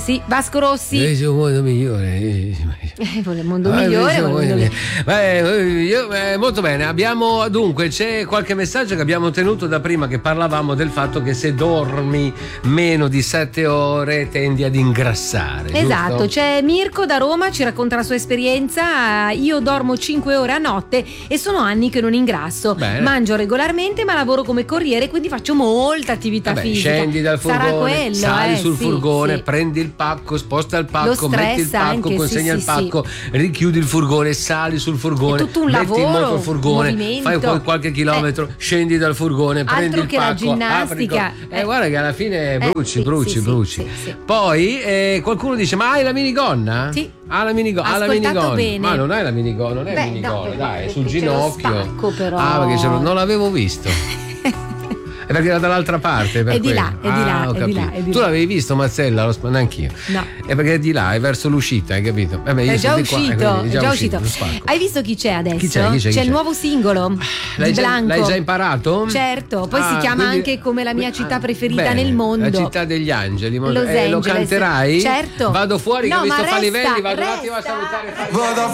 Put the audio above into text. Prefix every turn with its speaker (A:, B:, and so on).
A: Sì, Vasco Rossi.
B: Il mondo migliore.
A: Il mondo migliore.
B: Molto bene. Abbiamo dunque, c'è qualche messaggio che abbiamo ottenuto da prima, che parlavamo del fatto che se dormi meno di 7 ore tendi ad ingrassare.
A: Esatto,
B: giusto?
A: c'è Mirko da Roma, ci racconta la sua esperienza. Io dormo 5 ore a notte e sono anni che non ingrasso.
B: Bene.
A: Mangio regolarmente, ma lavoro come corriere, quindi faccio molta attività fisica.
B: Scendi dal
A: Sarà
B: furgone,
A: quello,
B: sali sul
A: sì,
B: furgone,
A: sì.
B: prendi il pacco, sposta il
A: Lo
B: pacco,
A: stress
B: metti il pacco,
A: anche,
B: consegna
A: sì,
B: il pacco, richiudi il furgone, sali sul furgone,
A: È tutto un
B: metti
A: lavoro,
B: in moto il furgone,
A: movimento.
B: fai poi qualche chilometro, scendi dal furgone, prendi il
A: che la
B: pacco,
A: ginnastica.
B: apri guarda che alla fine bruci.
A: Sì.
B: Poi qualcuno dice: ma hai la minigonna?
A: Sì.
B: Ha la minigonna.
A: Ascoltato bene.
B: Ma non hai la minigonna, non è
A: Beh,
B: minigonna,
A: no,
B: dai, è sul
A: perché c'è lo
B: ginocchio.
A: spacco, però.
B: Perché non l'avevo visto. È perché era dall'altra parte, per
A: È di
B: quello.
A: là, è di là,
B: ho
A: è di là,
B: capito.
A: è di
B: Tu
A: là.
B: l'avevi visto, Mazzella? Neanch'io.
A: No.
B: È perché è di là, è verso l'uscita, hai capito? Vabbè, io
A: È già
B: sono di qua,
A: uscito,
B: è
A: è già uscito.
B: lo spacco.
A: Hai visto chi c'è adesso?
B: Chi c'è?
A: C'è il nuovo singolo di Blanco.
B: L'hai già imparato?
A: Certo, poi si chiama anche come la mia città preferita
B: bene,
A: nel mondo.
B: La città degli angeli.
A: Los Angeles.
B: Lo canterai?
A: Certo.
B: Vado fuori, che
A: No,
B: ho visto
A: ma
B: Falivelli,
A: resta,
B: vado un attimo a
A: resta.
B: salutare Falivelli.